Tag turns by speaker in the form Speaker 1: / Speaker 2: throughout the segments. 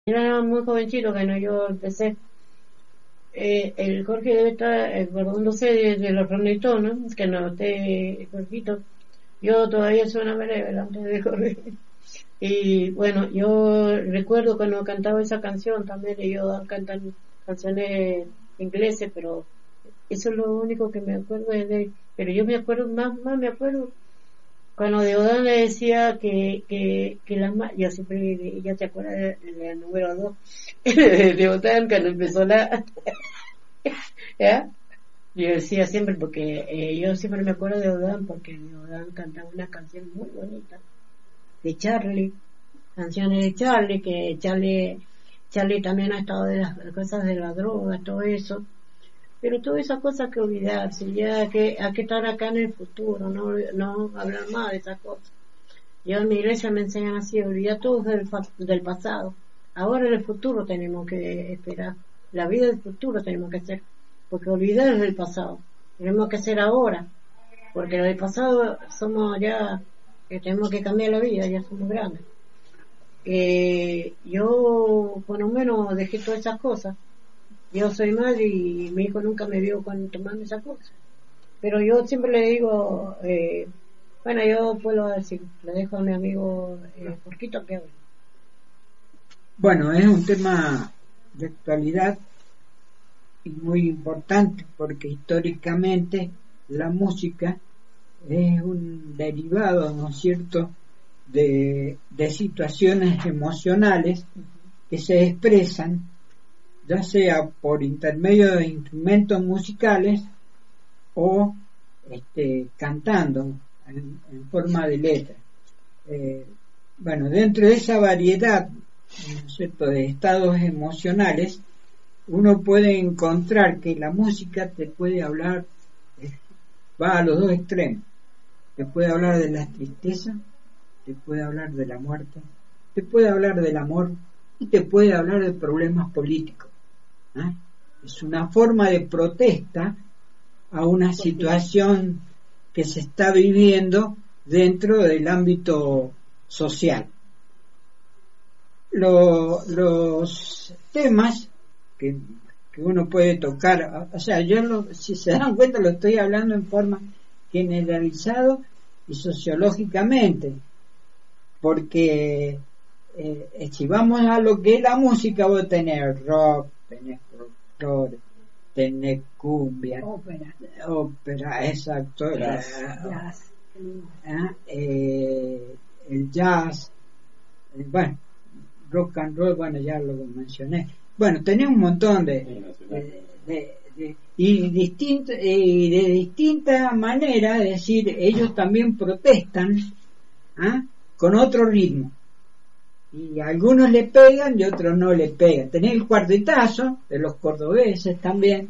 Speaker 1: Era muy jovencito cuando yo empecé. El Jorge debe estar acordándose de los Rolling Stones, ¿no? Que no esté Jorgito. Yo todavía soy una Maribel antes de Jorge. Y bueno, yo recuerdo cuando cantaba esa canción también, ellos cantan canciones ingleses, pero eso es lo único que me acuerdo de él. Pero yo me acuerdo, más me acuerdo cuando Deodán le decía que yo siempre, ella te acuerdas de la número 2, Deodán cuando empezó ¿ya? Yo decía siempre, porque yo siempre me acuerdo de Deodán, porque Deodán cantaba una canción muy bonita, de Charlie, canciones de Charlie, que Charlie también ha estado de las cosas de la droga, todo eso, pero todas esas cosas que olvidarse, ya que hay que estar acá en el futuro, no hablar más de esas cosas. Yo en mi iglesia me enseñan así, olvidar todo del pasado. Ahora en el futuro tenemos que esperar, la vida del futuro tenemos que hacer, porque olvidar es del pasado, tenemos que hacer ahora, porque del pasado somos ya, que tenemos que cambiar la vida, ya somos grandes. Yo por lo menos dejé todas esas cosas. Yo soy madre y mi hijo nunca me vio tomando esas cosas, pero yo siempre le digo, bueno, yo puedo decir, le dejo a mi amigo Porquito que hable.
Speaker 2: Bueno, es un tema de actualidad y muy importante porque históricamente la música es un derivado, ¿no es cierto?, de situaciones emocionales que se expresan ya sea por intermedio de instrumentos musicales o cantando en forma de letra. Bueno, dentro de esa variedad, ¿no es cierto?, de estados emocionales, uno puede encontrar que la música te puede hablar, va a los dos extremos. Te puede hablar de la tristeza, te puede hablar de la muerte, te puede hablar del amor y te puede hablar de problemas políticos. Es una forma de protesta a una situación que se está viviendo dentro del ámbito social. Los temas que uno puede tocar, o sea, si se dan cuenta lo estoy hablando en forma generalizado y sociológicamente, porque si vamos a lo que es la música, vos tenés rock, tenés folclore, tenés cumbia, ópera, exacto,
Speaker 3: jazz.
Speaker 2: El jazz, bueno, rock and roll, bueno, ya lo mencioné. Bueno, tenés un montón de distinta manera, es decir, ellos también protestan con otro ritmo. Y a algunos le pegan y a otros no le pegan. Tenés el cuartetazo de los cordobeses también.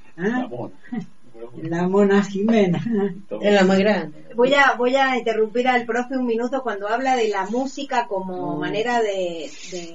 Speaker 2: La Mona Jimena.
Speaker 1: Es la más grande.
Speaker 3: Voy a interrumpir al profe un minuto cuando habla de la música como manera de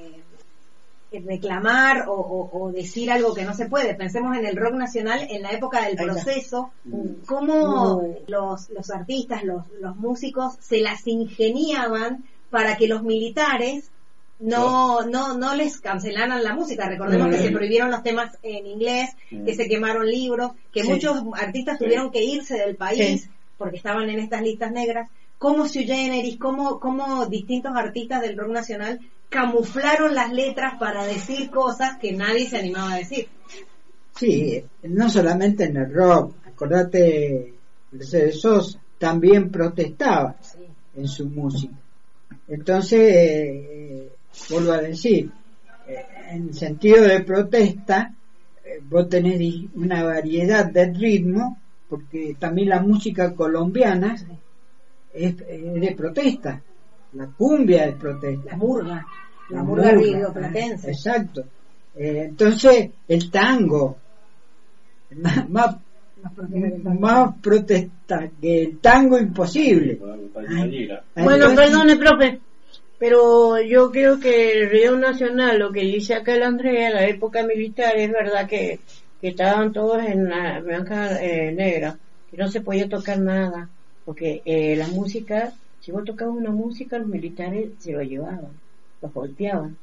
Speaker 3: reclamar o decir algo que no se puede. Pensemos en el rock nacional en la época del proceso, cómo los artistas, los músicos se las ingeniaban para que los militares no les cancelaran la música. Recordemos que se prohibieron los temas en inglés, que se quemaron libros, que muchos artistas tuvieron que irse del país porque estaban en estas listas negras. Cómo Sui Generis, cómo distintos artistas del rock nacional camuflaron las letras para decir cosas que nadie se animaba a decir.
Speaker 2: Sí, no solamente en el rock. Acordate, Mercedes Sosa también protestaba en su música. Entonces, vuelvo a decir, en sentido de protesta, vos tenés una variedad de ritmo, porque también la música colombiana es de protesta, la cumbia de protesta,
Speaker 3: la murga rioplatense.
Speaker 2: Exacto. Entonces, el tango, más protesta que el tango imposible.
Speaker 1: Bueno, perdone, profe, pero yo creo que el Río Nacional, lo que dice acá el Andrea, en la época militar, es verdad que estaban todos en la franja negra, que no se podía tocar nada, porque la música, si vos tocabas una música, los militares se lo llevaban, los golpeaban.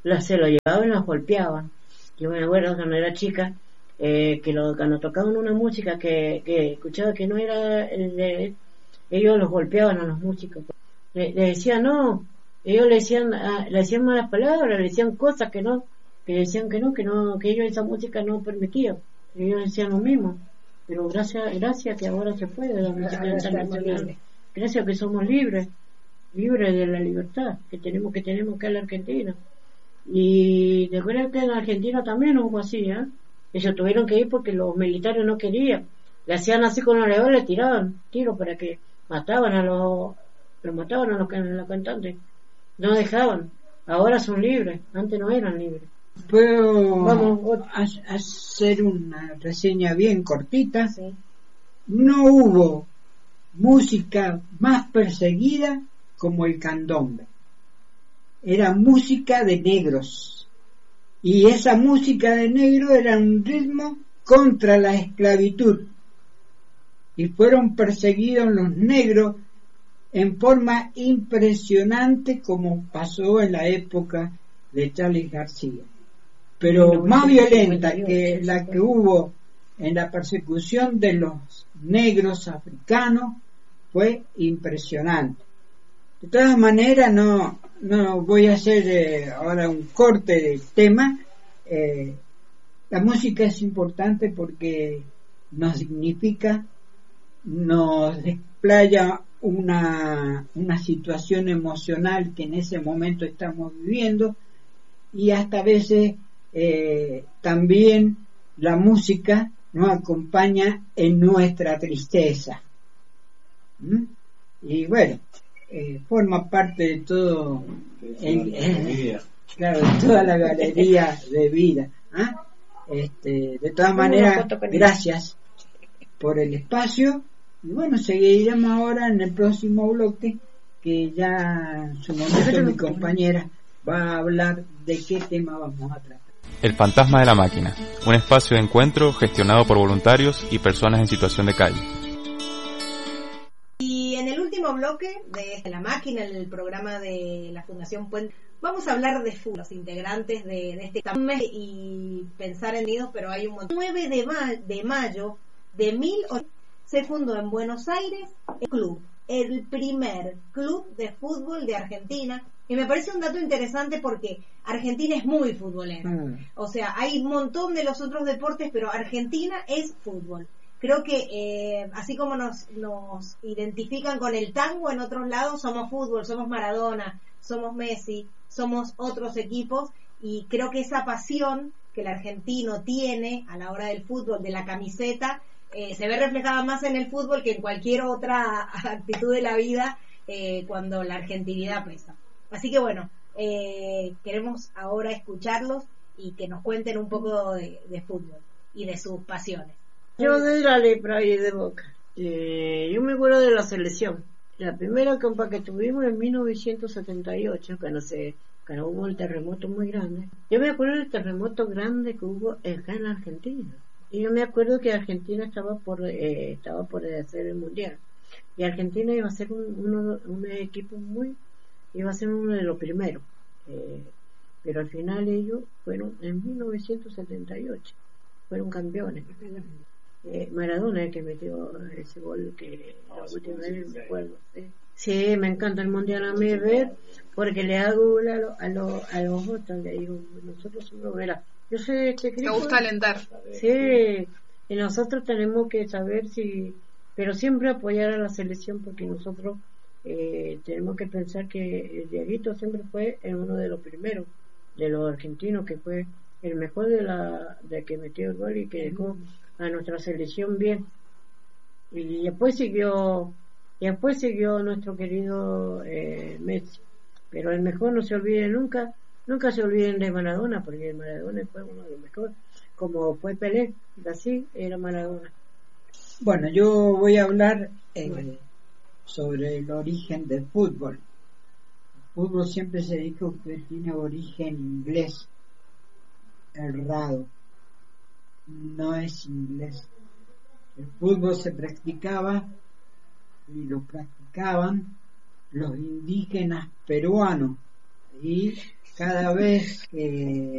Speaker 1: se lo llevaban y los golpeaban. Yo me acuerdo cuando era chica, cuando tocaban una música que escuchaba que no era el de ellos, los golpeaban a los músicos. Le decían no, ellos le decían malas palabras, le decían cosas que decían que ellos esa música no permitían. Ellos decían lo mismo, pero gracias que ahora se puede la música internacional, gracias que somos libres de la libertad que tenemos que en la Argentina. Y de verdad que en Argentina también hubo así, ellos tuvieron que ir porque los militares no querían, le hacían así con los revólveres, le tiraban tiros para que mataban a los cantantes, no dejaban. Ahora son libres, antes no eran libres.
Speaker 2: Puedo hacer una reseña bien cortita.
Speaker 3: Sí.
Speaker 2: No hubo música más perseguida como el candombe. Era música de negros, y esa música de negros era un ritmo contra la esclavitud, y fueron perseguidos los negros en forma impresionante, como pasó en la época de Charles García, pero más violenta que la que hubo en la persecución de los negros africanos. Fue impresionante. De todas maneras, no voy a hacer ahora un corte del tema. La música es importante porque nos significa, nos desplaya una situación emocional que en ese momento estamos viviendo, y hasta a veces también la música nos acompaña en nuestra tristeza. Y bueno, forma parte de todo claro, de toda la galería de vida. De todas maneras, gracias por el espacio, y bueno, seguiremos ahora en el próximo bloque, que ya en su momento mi compañera va a hablar de qué tema vamos a tratar.
Speaker 4: El fantasma de la máquina, un espacio de encuentro gestionado por voluntarios y personas en situación de calle.
Speaker 3: Y en el último bloque de La Máquina, en el programa de la Fundación Puente, vamos a hablar de fútbol, los integrantes de este mes, y pensar en nidos, pero hay un montón. 9 de mayo de 1800 se fundó en Buenos Aires el primer club de fútbol de Argentina, y me parece un dato interesante porque Argentina es muy futbolera. O sea, hay un montón de los otros deportes, pero Argentina es fútbol. Creo que así como nos identifican con el tango en otros lados, somos fútbol, somos Maradona, somos Messi, somos otros equipos, y creo que esa pasión que el argentino tiene a la hora del fútbol, de la camiseta, se ve reflejada más en el fútbol que en cualquier otra actitud de la vida, cuando la argentinidad pesa. Así que bueno, queremos ahora escucharlos y que nos cuenten un poco de fútbol y de sus pasiones.
Speaker 1: Yo de la lepra y de Boca. Yo me acuerdo de la selección. La primera copa que tuvimos en 1978, cuando hubo el terremoto muy grande. Yo me acuerdo del terremoto grande que hubo acá en Argentina. Y yo me acuerdo que Argentina estaba por hacer el mundial. Y Argentina iba a ser un equipo iba a ser uno de los primeros. Pero al final ellos fueron en 1978. Fueron campeones. Maradona el que metió ese gol, que la última vez me acuerdo. Sí, me encanta el mundial a mí ver, porque le hago a los otros, le digo, nosotros somos, verá, yo sé este equipo.
Speaker 5: Me gusta alentar.
Speaker 1: Sí, y nosotros tenemos que saber pero siempre apoyar a la selección, porque nosotros tenemos que pensar que el Dieguito siempre fue uno de los primeros de los argentinos, que fue el mejor de que metió el gol y que dejó a nuestra selección bien. Y después siguió nuestro querido Messi, pero el mejor, no se olvide nunca se olviden de Maradona, porque Maradona fue uno de los mejores, como fue Pelé, así era Maradona.
Speaker 2: Bueno, yo voy a hablar sobre el origen del fútbol. El fútbol siempre se dijo que tiene origen inglés, errado, no es inglés. El fútbol se practicaba y lo practicaban los indígenas peruanos, y cada vez que